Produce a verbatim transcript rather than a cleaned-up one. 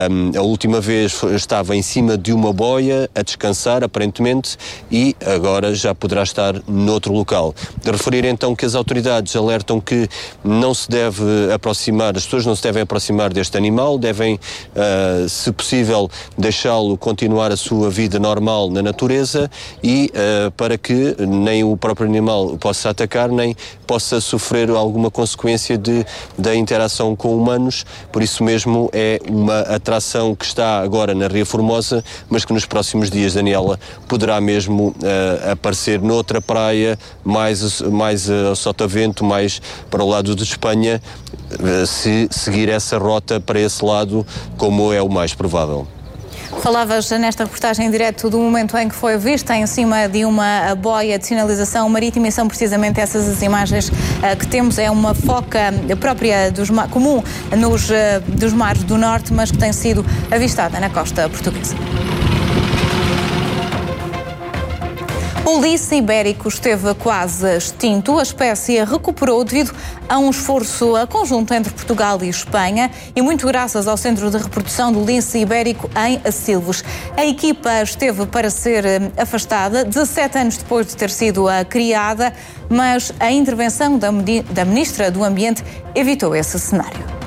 Um, a última vez estava em cima de uma boia a descansar, aparentemente, e agora já poderá estar noutro local. De referir então que as autoridades alertam que não se deve aproximar, as pessoas não se devem aproximar deste animal, devem, uh, se possível, deixá-lo continuar a sua vida normal na natureza e uh, para que nem o próprio animal possa atacar, nem possa sofrer alguma consequência de, da interação com humanos. Por isso mesmo é uma atração que está agora na Ria Formosa, mas que nos próximos dias, Daniela, poderá mesmo uh, aparecer noutra praia, mais, mais uh, ao Sotavento, mais para o lado de Espanha, uh, se seguir essa rota para esse lado, como é o mais provável. Falavas nesta reportagem em direto do momento em que foi vista em cima de uma boia de sinalização marítima e são precisamente essas as imagens uh, que temos. É uma foca própria dos, comum nos, uh, dos mares do norte, mas que tem sido avistada na costa portuguesa. O lince ibérico esteve quase extinto. A espécie recuperou devido a um esforço conjunto entre Portugal e Espanha e muito graças ao Centro de Reprodução do Lince Ibérico em Silves. A equipa esteve para ser afastada dezassete anos depois de ter sido criada, mas a intervenção da Ministra do Ambiente evitou esse cenário.